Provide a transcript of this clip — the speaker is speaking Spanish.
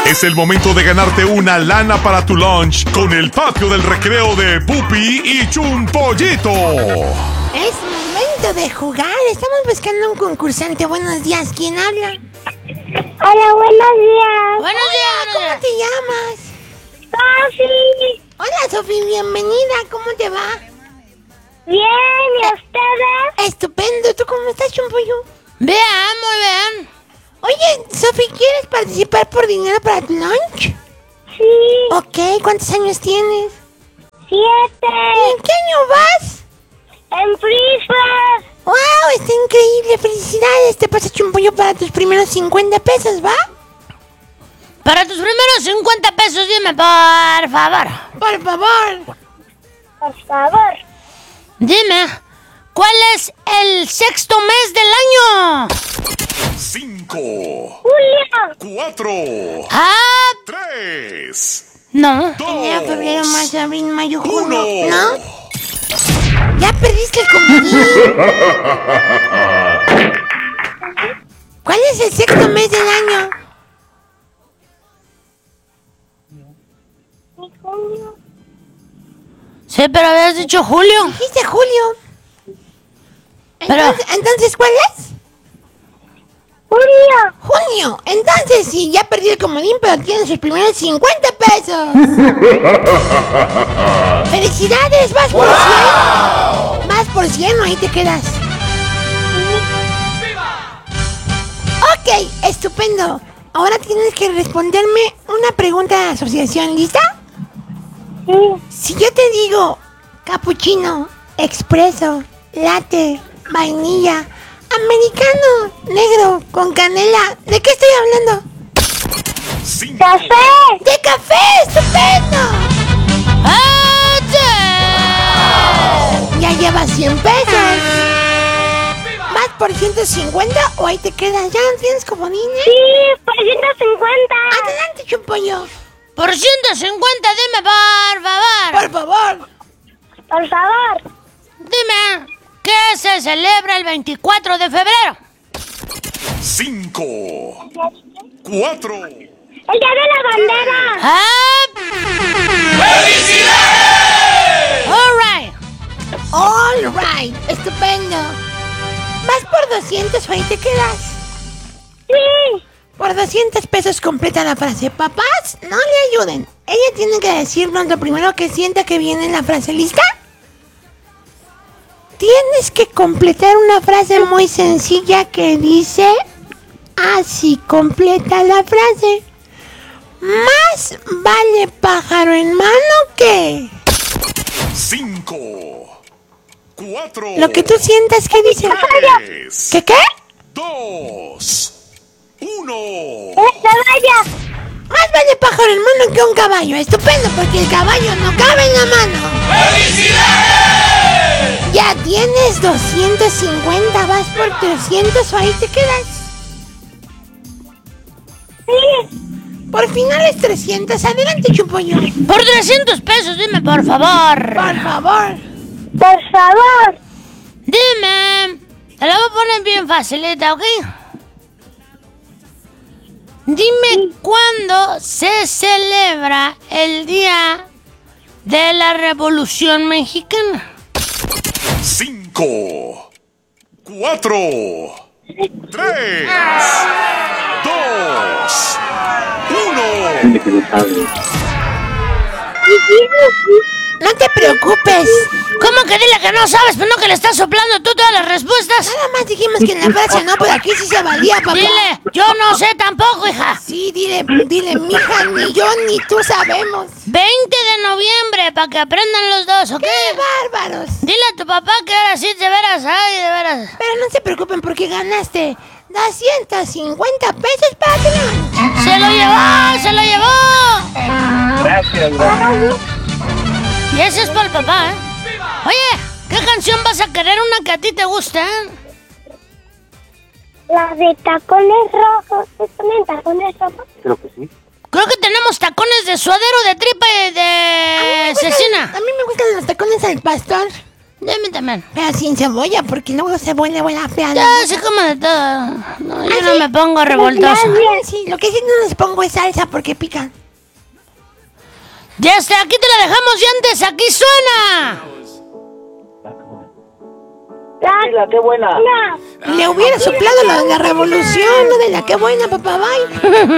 Es el momento de ganarte una lana para tu lunch con el patio del recreo de Pupi y Chumpollito. Es momento de jugar. Estamos buscando un concursante. Buenos días. ¿Quién habla? Hola, buenos días. Buenos días. ¿Cómo te llamas? Sofi. Hola, Sofi. Bienvenida. ¿Cómo te va? Bien, ¿y ustedes? Estupendo. ¿Tú cómo estás, Chumpollo? Bien, muy bien. Oye, Sofi, ¿quieres participar por dinero para tu lunch? Sí. Ok. ¿Cuántos años tienes? 7. ¿En qué año vas? En Frisbee. ¡Wow! Está increíble. ¡Felicidades! Te pasa, Chumpollo, para tus primeros 50 pesos, ¿va? Para tus primeros 50 pesos, dime, por favor. Por favor. Por favor. Dime, ¿cuál es el sexto mes del año? 5, Julio. 4, Ah, 3, no. 2, Enero, febrero, marzo, abril, mayo, junio. 1. ¿No? ¡Ya perdiste el comodín! ¿Cuál es el sexto mes del año? Junio. Sí, pero habías dicho julio. Dijiste julio. Pero- Entonces, ¿cuál es? Julio. Junio. Entonces, sí, ya perdí el comodín, pero tienes sus primeros 50 pesos. ¡Felicidades! ¡Vas por 100! ¡Vas por 100 o ahí te quedas! Ok, estupendo. Ahora tienes que responderme una pregunta de asociación. ¿Lista? Sí. Si yo te digo capuchino, expreso, latte, vainilla, americano, negro, con canela, ¿de qué estoy hablando? 5, Café. ¡De café! ¡Estupendo! ¡Ah, sí! Ya llevas 100 pesos. ¿Vas por 150 o ahí te quedas? ¿Ya no tienes comodines? Sí, por 150. Adelante, Chumpollo. Por 150, dime, por favor. Por favor. Por favor. Dime, ¿qué se celebra el 24 de febrero? 5, 4, El día de la bandera. ¡Ah! All right. All right. Estupendo. ¿Vas por 200 o ahí te quedas? Sí. Por 200 pesos completa la frase. Papás, no le ayuden. Ella tiene que decirnos lo primero que sienta que viene en la frase. ¿Lista? Tienes que completar una frase muy sencilla que dice así. Completa la frase. Más vale pájaro en mano que... 5, 4, Lo que tú sientas que dice... 3, ¿Qué qué? 2, 1. Vaya. Más vale pájaro en mano que un caballo. Estupendo, porque el caballo no cabe en la mano. ¡Felicidades! Ya tienes 250, vas por 300 o ahí te quedas. Sí. Por finales 300, adelante, Chupollo. Por 300 pesos, dime, por favor. Por favor. Por favor. Dime. Te la voy a poner bien facilita, ¿ok? Dime cuándo se celebra el Día de la Revolución Mexicana. 5, 4, 3, 2, 1. No te preocupes. ¿Cómo que dile que no sabes, pero no que le estás soplando tú todas las respuestas? Nada más dijimos que en la frase no, pero aquí sí se valía, papá. Dile, yo no sé tampoco, hija. Sí, dile, mija, ni yo ni tú sabemos. 20 de noviembre, para que aprendan los dos, ¿ok? ¡Qué bárbaros! Dile a tu papá que ahora sí, de veras, ay, de veras. Pero no se preocupen porque ganaste 250 pesos para tu lunch. ¡Se lo llevó! ¡Se lo llevó! Gracias. Y ese es para el papá, ¿eh? Oye, ¿qué canción vas a querer? Una que a ti te guste, ¿eh? La de tacones rojos. ¿Se ponen tacones rojos? Creo que sí. Creo que tenemos tacones de suadero, de tripa y de cecina. A mí me gustan los tacones al pastor. Dime, a mí también. Pero sin cebolla, porque luego se vuelve fea. Ya, se come de todo. No, yo no me pongo revoltosa. Sí, lo que sí no les pongo es salsa porque pican. Ya está, aquí te la dejamos y antes, aquí suena. La qué buena. Le hubiera soplado lo de la revolución, no de la qué buena, papá, bye.